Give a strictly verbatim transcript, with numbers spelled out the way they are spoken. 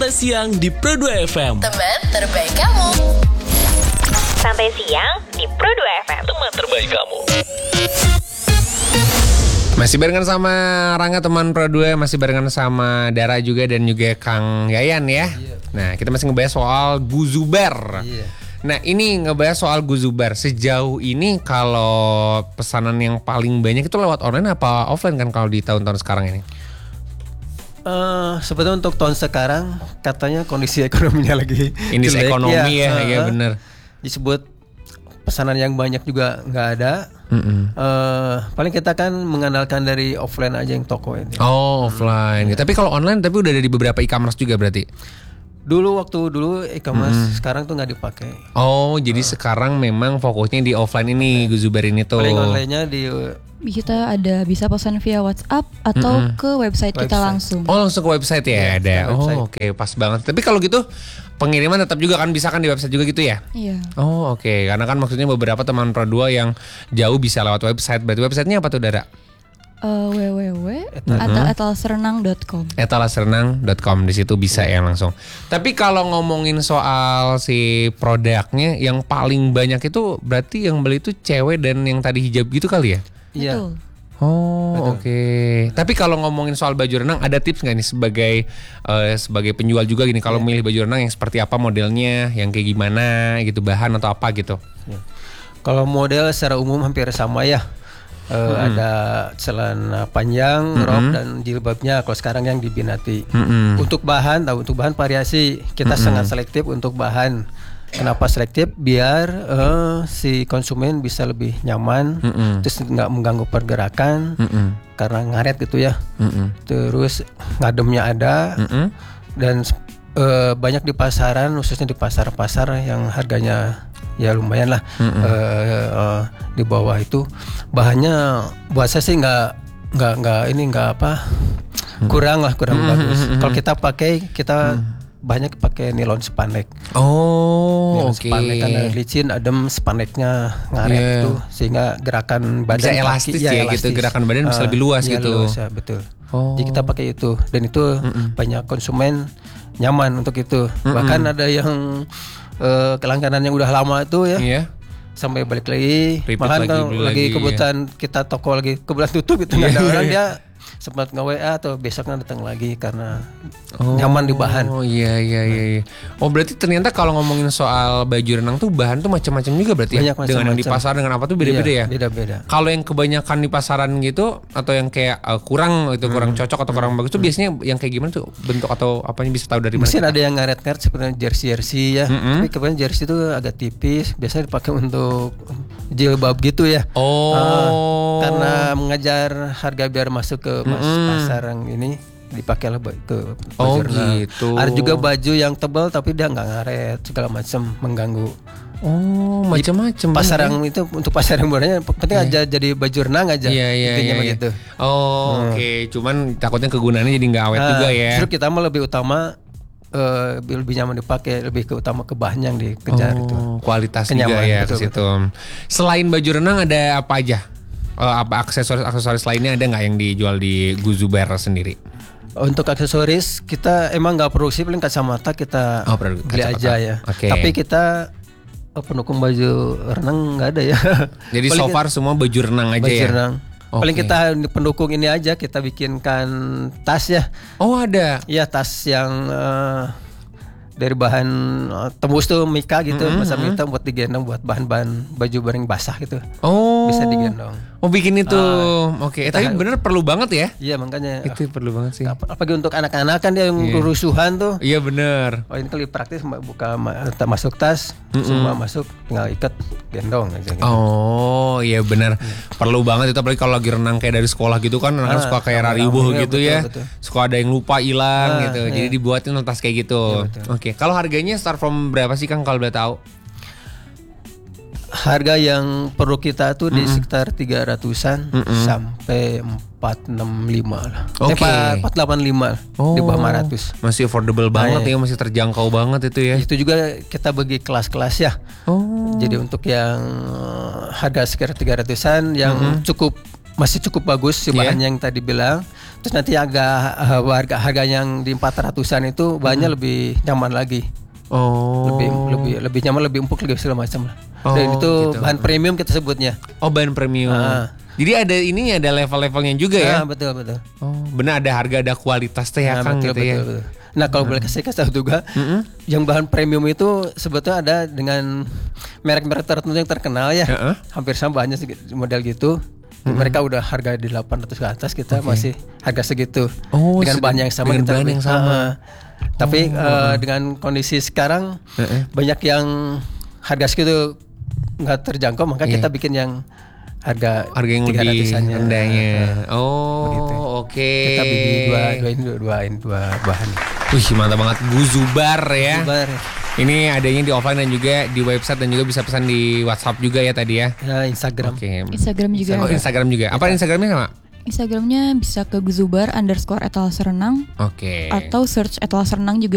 Sampai siang di Pro dua F M. Teman terbaik kamu. Sampai siang di Pro dua F M. Teman terbaik kamu. Masih barengan sama Rangga teman Pro dua, masih barengan sama Dara juga dan juga Kang Yayan ya. Iya. Nah, kita masih ngebahas soal Guzubar. Iya. Nah, ini ngebahas soal Guzubar. Sejauh ini kalau pesanan yang paling banyak itu lewat online apa offline kan kalau di tahun-tahun sekarang ini? Uh, sebetulnya untuk tahun sekarang katanya kondisi ekonominya lagi indeks ekonomi ya, ya, uh, ya benar. Disebut pesanan yang banyak juga nggak ada. Uh, paling kita kan mengandalkan dari offline aja yang toko ini. Oh, offline. Ya. Tapi kalau online tapi udah ada di beberapa e-commerce juga berarti. Dulu waktu dulu e-commerce, mm-hmm. sekarang tuh nggak dipakai. Oh, jadi uh. sekarang memang fokusnya di offline ini, Guzubar ini tuh. Paling online-nya di kita ada bisa pesan via WhatsApp atau mm-hmm. ke website, website kita langsung. Oh, langsung ke website ya, ya ada. Oh, oke, okay, pas banget. Tapi kalau gitu pengiriman tetap juga kan bisa kan di website juga gitu ya? Iya. Oh, oke. Okay. Karena kan maksudnya beberapa teman Pro dua yang jauh bisa lewat website. Berarti websitenya apa tuh, Dara? Uh, www atau etalasrenang dot com. etalasrenang dot com, di situ bisa ya langsung. Tapi kalau ngomongin soal si produknya yang paling banyak itu berarti yang beli itu cewek dan yang tadi hijab gitu kali ya? Iya. Oh, oke. Okay. Tapi kalau ngomongin soal baju renang, ada tips nggak nih sebagai uh, sebagai penjual juga gini, kalau yeah. milih baju renang yang seperti apa modelnya, yang kayak gimana gitu, bahan atau apa gitu? Yeah. Kalau model secara umum hampir sama ya. Uh, mm-hmm. Ada celana panjang, mm-hmm. rok dan jilbabnya. Kalau sekarang yang dibinati. Mm-hmm. Untuk bahan, tahu untuk bahan variasi kita mm-hmm. sangat selektif untuk bahan. Kenapa selektif? Biar uh, si konsumen bisa lebih nyaman, mm-hmm. terus nggak mengganggu pergerakan, mm-hmm. karena ngaret gitu ya. Mm-hmm. Terus ngademnya ada, mm-hmm. dan uh, banyak di pasaran, khususnya di pasar-pasar yang harganya ya lumayan lah, mm-hmm. uh, uh, di bawah itu. Bahannya buat saya sih nggak nggak nggak ini nggak apa kurang lah kurang mm-hmm. bagus. Kalau kita pakai kita mm. banyak pakai nilon spandek. Oh, nilon oke. Okay. Spandek karena licin, adem, spandeknya ngaret yeah. gitu, sehingga gerakan badan bisa elastis ya, ya elastis. Gitu, gerakan badan uh, bisa lebih luas ya, gitu. Luas, ya, betul. Oh. Jadi kita pakai itu dan itu mm-mm. banyak konsumen nyaman untuk itu. Mm-mm. Bahkan ada yang uh, kelangkanan yang udah lama itu ya. Yeah. Sampai balik lagi. Bahkan kalau lagi, lagi kebetulan ya. Kita toko lagi kebetulan tutup gitu, nggak ada orang dia sempat nge-W A atau besoknya datang lagi karena oh, nyaman di bahan. Oh iya iya iya. iya. Oh berarti ternyata kalau ngomongin soal baju renang tuh bahan tuh macam-macam juga berarti ya? Dengan yang di pasar dengan apa tuh beda-beda iya, ya? Beda-beda. Kalau yang kebanyakan di pasaran gitu atau yang kayak uh, kurang itu hmm. kurang cocok atau kurang hmm. bagus tuh biasanya yang kayak gimana tuh bentuk atau apanya bisa tahu dari mana? Mungkin ada yang ngaret-ngaret seperti jersey-jersey ya. Mm-hmm. Tapi kebanyakan jersey itu agak tipis, biasanya dipakai untuk jilbab gitu ya. Oh. Uh, karena mengajar harga biar masuk ke mas mm-hmm. pasar yang ini dipakailah ke baju oh, renang. Gitu. Ada juga baju yang tebal tapi dia nggak ngaret segala macam mengganggu. Oh, macam-macam. Pasar yang itu untuk pasar yang murahnya penting yeah. aja jadi baju renang aja. Iya iya iya. Begitu. Oh, hmm. oke. Okay. Cuman takutnya kegunaannya jadi nggak awet nah, juga ya. Justru kita mah lebih utama Uh, lebih nyaman dipakai, lebih ke utama ke bahannya yang dikejar oh, itu. Kualitas juga ya ke situ. Selain baju renang ada apa aja? Uh, apa aksesoris-aksesoris lainnya ada nggak yang dijual di Guzubar sendiri? Untuk aksesoris kita emang nggak produksi, paling kacamata kita oh, beli kacamata. Aja ya. Okay. Tapi kita oh, pendukung baju renang nggak ada ya. Jadi so far semua baju renang aja baju ya. Renang. Okay. Paling kita pendukung ini aja, kita bikinkan tas ya. Oh ada? Iya tas yang uh, dari bahan uh, tembus tuh mika gitu, mm-hmm. masa kita buat digendong buat bahan-bahan baju bareng basah gitu. Oh. Bisa digendong. Oh bikin itu, uh, oke. Okay. Eh, tapi bener perlu banget ya? Iya makanya. Itu uh, perlu banget sih. Apalagi untuk anak-anak kan dia yang yeah. rusuhan tuh. Iya bener. Oh ini lebih praktis, buka masuk tas, mm-hmm. semua masuk, tinggal ikat, gendong aja. Gitu. Oh iya bener, yeah. perlu banget itu apalagi kalau lagi renang kayak dari sekolah gitu kan, anak-anak ah, suka kayak raribuh gitu betul, ya, betul. Suka ada yang lupa hilang ah, gitu, iya. Jadi dibuatin tas kayak gitu. Yeah, oke, okay. Kalau harganya start from berapa sih Kang kalau boleh tahu? Harga yang perlu kita tuh mm-hmm. di sekitar tiga ratusan mm-hmm. sampai empat enam lima lah. Oke. Okay. empat delapan lima oh, di bawah lima ratus. Masih affordable banget nah, ya, masih terjangkau banget itu ya. Itu juga kita bagi kelas-kelas ya. Oh. Jadi untuk yang harga sekitar tiga ratusan yang mm-hmm. cukup masih cukup bagus si bahannya yeah. yang tadi bilang. Terus nanti agak uh, harga harga yang di empat ratusan itu bahannya hmm. lebih nyaman lagi. Oh. Lebih lebih lebih nyaman, lebih empuk, lebih segala macam lah. Oh, Dan itu gitu. bahan premium kita sebutnya. Oh, bahan premium. Ah. Jadi ada ininya, ada level-levelnya juga ya. Ah, betul betul. Oh, benar, ada harga, ada kualitas teh ya, Nah, Kang, betul, gitu betul, ya. betul. Nah, kalau boleh kasih kasih tahu juga, Mm-mm. yang bahan premium itu sebetulnya ada dengan merek-merek tertentu yang terkenal ya. Uh-uh. Hampir sama banyak model gitu. Mereka udah harga di delapan ratus ke atas, kita Okay. masih harga segitu. Oh, dengan sed- bahan yang sama dengan kita bahan lebih- yang sama. Ah, tapi eh, dengan kondisi sekarang Uh-uh. banyak yang harga segitu nggak terjangkau, maka Iya. kita bikin yang harga Harga yang tiga lebih ratusannya. rendahnya. Ah, Oh, begitu. oke. Kita bikin dua dua ini dua, dua, ini dua bahan. Wih, mantap banget. Guzubar ya. Bar, Ini adanya di offline dan juga di website dan juga bisa pesan di WhatsApp juga ya tadi ya. ya, Instagram. Oke. Instagram juga Oh, ada. Instagram juga. Apa Instagramnya sama? Instagramnya bisa ke guzubar underscore etalase renang Oke. atau search etalase renang juga